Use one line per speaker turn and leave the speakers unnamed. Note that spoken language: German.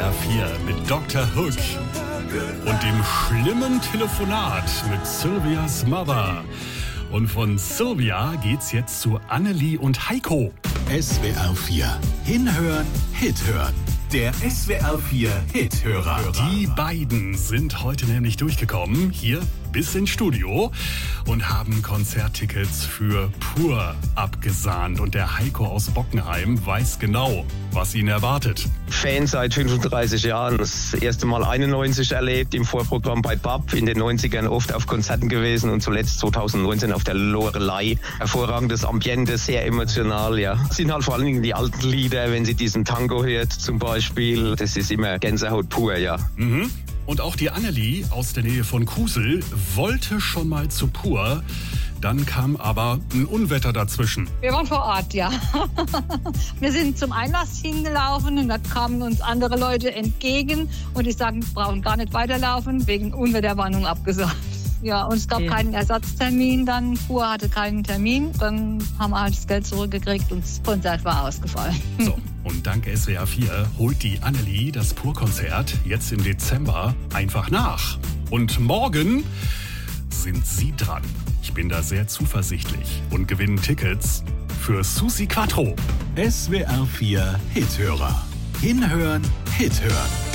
SWR 4 mit Dr. Hook und dem schlimmen Telefonat mit Sylvias Mother. Und von Sylvia geht's jetzt zu Annelie und Heiko.
SWR 4. Hinhören, Hit hören. Der SWR 4 Hithörer.
Die beiden sind heute nämlich durchgekommen, hier bis ins Studio, und haben Konzerttickets für Pur abgesahnt. Und der Heiko aus Bockenheim weiß genau, was ihn erwartet.
Fan seit 35 Jahren. Das erste Mal 91 erlebt, im Vorprogramm bei BAP, in den 90ern oft auf Konzerten gewesen und zuletzt 2019 auf der Loreley. Hervorragendes Ambiente, sehr emotional, ja. Es sind halt vor allen Dingen die alten Lieder, wenn sie diesen Tango hört zum Beispiel. Das ist immer Gänsehaut pur, ja.
Mhm. Und auch die Annelie aus der Nähe von Kusel wollte schon mal zu Pur. Dann kam aber ein Unwetter dazwischen.
Wir waren vor Ort, ja. Wir sind zum Einlass hingelaufen und da kamen uns andere Leute entgegen und die sagten, wir brauchen gar nicht weiterlaufen, wegen Unwetterwarnung abgesagt. Ja, und es gab keinen Ersatztermin dann. Pur hatte keinen Termin. Dann haben wir halt das Geld zurückgekriegt und das Konzert war ausgefallen.
So, und dank SWR 4 holt die Annelie das Pur-Konzert jetzt im Dezember einfach nach. Und morgen sind sie dran. Ich bin da sehr zuversichtlich und gewinne Tickets für Susi Quattro.
SWR 4 Hithörer. Hinhören, Hit hören.